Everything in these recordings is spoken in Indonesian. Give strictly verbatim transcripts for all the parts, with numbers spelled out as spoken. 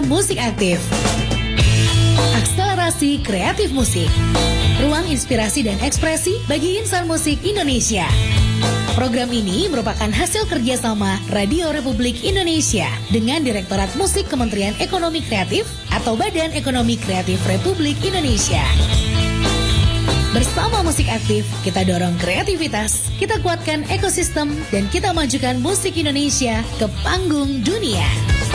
Musik Aktif. Akselerasi kreatif musik. Ruang inspirasi dan ekspresi bagi insan musik Indonesia. Program ini merupakan hasil kerjasama Radio Republik Indonesia dengan Direktorat Musik Kementerian Ekonomi Kreatif atau Badan Ekonomi Kreatif Republik Indonesia. Bersama Musik Aktif, kita dorong kreativitas, kita kuatkan ekosistem, dan kita majukan musik Indonesia ke panggung dunia.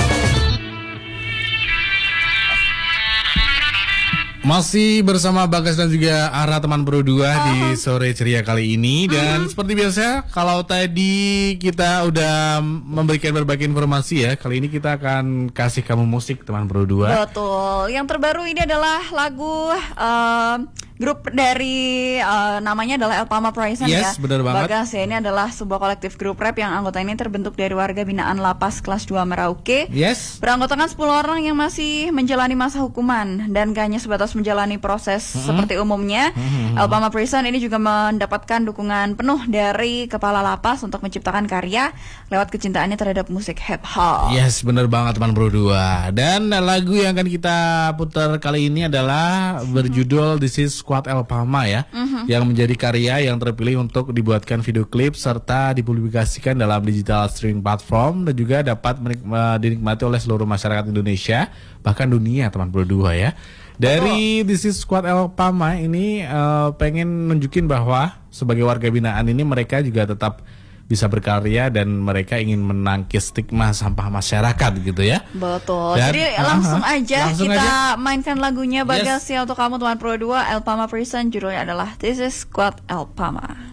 Masih bersama Bagas dan juga Ara teman berdua uh-huh. di sore ceria kali ini. Dan uh-huh. seperti biasa, kalau tadi kita udah memberikan berbagai informasi ya, kali ini kita akan kasih kamu musik teman berdua. Betul, yang terbaru ini adalah lagu uh, grup dari uh, namanya adalah Elpama Prison yes, ya. Benar banget. Bagas ya, ini adalah sebuah kolektif grup rap yang anggota ini terbentuk dari warga binaan Lapas Kelas dua Merauke. Yes. Beranggotakan sepuluh orang yang masih menjalani masa hukuman dan gak hanya sebatas menjalani proses mm-hmm. seperti umumnya. Mm-hmm. Elpama Prison ini juga mendapatkan dukungan penuh dari kepala lapas untuk menciptakan karya lewat kecintaannya terhadap musik hip hop. Yes, benar banget teman berdua. Dan lagu yang akan kita putar kali ini adalah mm-hmm. berjudul This Is Squad Elpama ya, uh-huh. yang menjadi karya yang terpilih untuk dibuatkan video klip serta dipublikasikan dalam digital streaming platform dan juga dapat menik- dinikmati oleh seluruh masyarakat Indonesia bahkan dunia teman berdua ya. Dari This Is Squad Elpama ini uh, pengen nunjukin bahwa sebagai warga binaan ini mereka juga tetap bisa berkarya dan mereka ingin menangkis stigma sampah masyarakat gitu ya. Betul. Dan, Jadi langsung uh-huh, aja langsung kita aja. mainkan lagunya Bagas yes. ya untuk kamu teman Pro dua Elpama Prison, judulnya adalah This Is Squad Elpama.